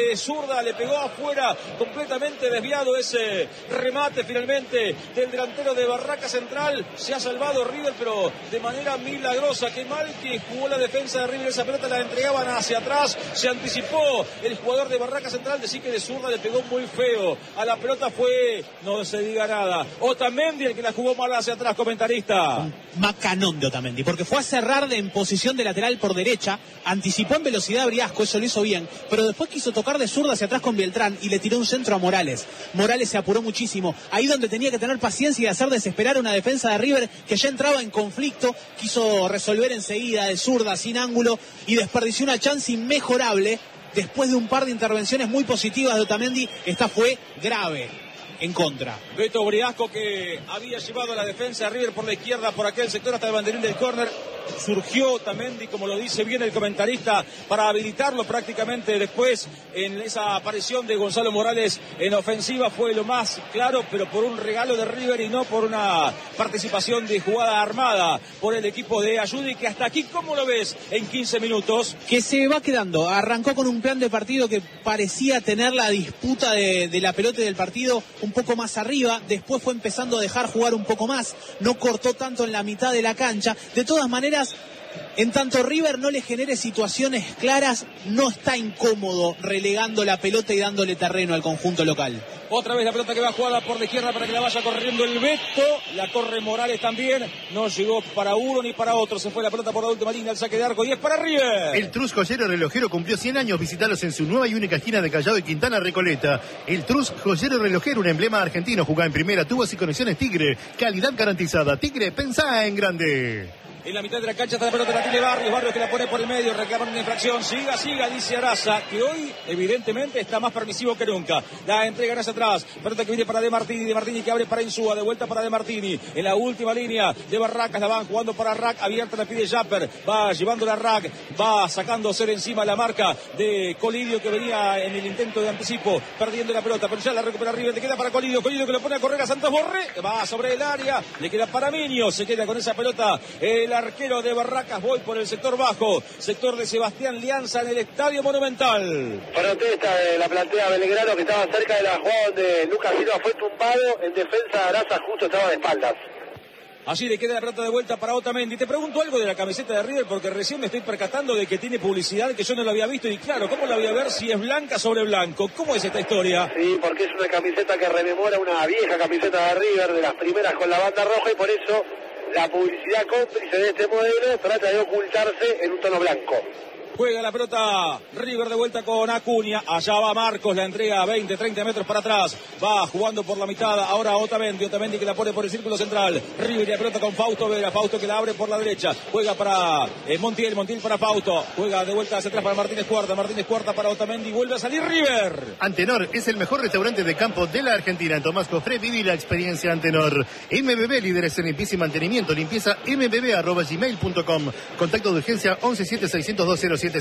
de zurda, le pegó afuera, completamente desviado ese remate finalmente del delantero de Barraca Central. Se ha salvado River, pero de manera milagrosa. Qué mal que jugó la defensa de River, esa pelota la entregaban hacia atrás, se anticipó el jugador de Barraca Central, decir que de zurda le pegó muy feo a la pelota, fue, no se diga nada, Otamendi el que la jugó mal hacia atrás, comentarista. Macanón de Otamendi, porque fue a cerrar en posición de lateral por derecha, anticipó en velocidad a Briasco, eso lo hizo bien, pero después quiso tocar de zurda hacia atrás con Beltrán y le tiró un centro a Morales. Morales se apuró muchísimo, ahí donde tenía que tener paciencia y hacer desesperar a una defensa de River que ya entraba en conflicto, quiso resolver enseguida de zurda, sin ángulo, y desperdició una chance inmejorable. Después de un par de intervenciones muy positivas de Otamendi, esta fue grave en contra. Beto Briasco, que había llevado a la defensa de River por la izquierda, por aquel sector hasta el banderín del córner. Surgió Otamendi, como lo dice bien el comentarista, para habilitarlo prácticamente después en esa aparición de Gonzalo Morales en ofensiva. Fue lo más claro, pero por un regalo de River y no por una participación de jugada armada por el equipo de Ayudi, que hasta aquí, ¿cómo lo ves en 15 minutos? Que se va quedando. Arrancó con un plan de partido que parecía tener la disputa de la pelota y del partido un poco más arriba. Después fue empezando a dejar jugar un poco más. No cortó tanto en la mitad de la cancha. De todas maneras, en tanto River no le genere situaciones claras, no está incómodo relegando la pelota y dándole terreno al conjunto local. Otra vez la pelota que va jugada por la izquierda para que la vaya corriendo el Beto. La corre Morales también. No llegó para uno ni para otro. Se fue la pelota por la última línea. El saque de arco y es para River. El Trus Joyero Relojero cumplió 100 años. Visitalos en su nueva y única esquina de Callao y Quintana Recoleta. El Trus Joyero Relojero, un emblema argentino. Jugá en primera, tubos y conexiones Tigre. Calidad garantizada. Tigre, pensá en grande. En la mitad de la cancha está la pelota, la tiene Barrios que la pone por el medio, reclaman una infracción. Siga, dice Araza, que hoy evidentemente está más permisivo que nunca. La entregan hacia atrás, pelota que viene para De Martini que abre para Insúa, de vuelta para De Martini. En la última línea de Barracas, la van jugando para Rack, abierta la pide Japper, va llevándola a Rack, va sacándose de encima la marca de Colidio, que venía en el intento de anticipo, perdiendo la pelota, pero ya la recupera River, le queda para Colidio que lo pone a correr a Santos Borré, va sobre el área, le queda para Miño, se queda con esa pelota el arquero de Barracas. Voy por el sector bajo, sector de Sebastián Lianza en el Estadio Monumental. Protesta de la platea Belgrano, que estaba cerca de la jugada donde Lucas Silva fue tumbado. En defensa de Araza justo estaba de espaldas. Allí le queda la pelota de vuelta para Otamendi. Te pregunto algo de la camiseta de River, porque recién me estoy percatando de que tiene publicidad que yo no lo había visto. Y claro, ¿cómo la voy a ver si es blanca sobre blanco? ¿Cómo es esta historia? Sí, porque es una camiseta que rememora una vieja camiseta de River, de las primeras con la banda roja, y por eso la publicidad cómplice de este modelo trata de ocultarse en un tono blanco. Juega la pelota River de vuelta con Acuña. Allá va Marcos, la entrega 20, 30 metros para atrás. Va jugando por la mitad. Ahora Otamendi que la pone por el círculo central. River y la pelota con Fausto Vera. Fausto que la abre por la derecha. Juega para Montiel para Fausto. Juega de vuelta hacia atrás para Martínez Cuarta para Otamendi. Vuelve a salir River. Antenor es el mejor restaurante de campo de la Argentina. En Tomás Cofré viví la experiencia Antenor. MBB, líderes en limpieza y mantenimiento. Limpieza mbb@gmail.com. Contacto de urgencia 1176020756.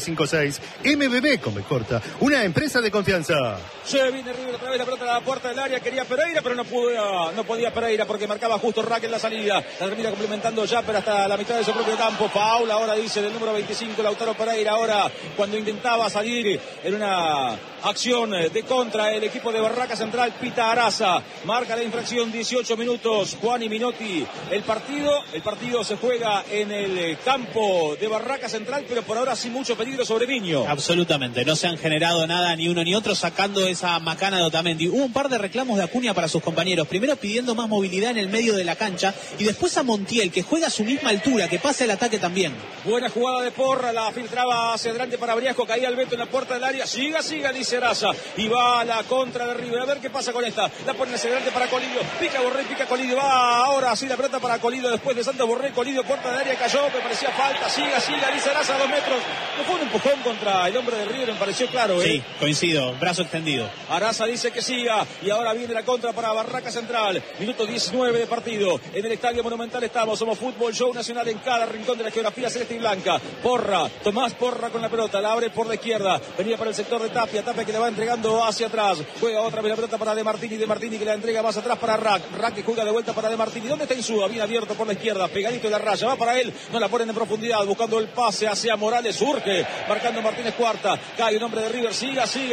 MBB come corta, una empresa de confianza. Se viene River otra vez, la pelota a la puerta del área, quería Pereira, pero no podía Pereira porque marcaba justo Rack en la salida. La termina complementando ya, pero hasta la mitad de su propio campo. Foul, ahora dice del número 25, Lautaro Pereira. Ahora, cuando intentaba salir en una acción de contra el equipo de Barraca Central, pita Araza. Marca la infracción, 18 minutos. Juan y Minotti, el partido se juega en el campo de Barraca Central, pero por ahora sin mucho peligro sobre Miño. Absolutamente, no se han generado nada ni uno ni otro, sacando esa macana de Otamendi. Hubo un par de reclamos de Acuña para sus compañeros, primero pidiendo más movilidad en el medio de la cancha y después a Montiel, que juega a su misma altura, que pase el ataque también. Buena jugada de Porra, la filtraba hacia adelante para Briasco, caía el Beto en la puerta del área. Siga, dice Araza, y va a la contra de River. A ver qué pasa con esta, la pone hacia adelante para Colidio, pica Borré, pica Colidio, va ahora sí la pelota para Colidio después de Santos Borré. Colidio, puerta del área, cayó, me parecía falta. Siga, dice Araza, 2 metros. No fue un empujón contra el hombre de River, me pareció claro. Sí, coincido, brazo extendido. Araza dice que siga, y ahora viene la contra para Barraca Central. Minuto 19 de partido. En el Estadio Monumental estamos, somos Fútbol Show Nacional en cada rincón de la geografía celeste y blanca. Porra, Tomás Porra con la pelota, la abre por la izquierda, venía para el sector de Tapia que la va entregando hacia atrás. Juega otra vez la pelota para De Martini que la entrega más atrás para Rack que juega de vuelta para De Martini. ¿Dónde está Insúa? Bien abierto por la izquierda, pegadito de la raya, va para él, no la ponen en profundidad, buscando el pase hacia Morales, surge, marcando Martínez Cuarta, cae un hombre de River, siga,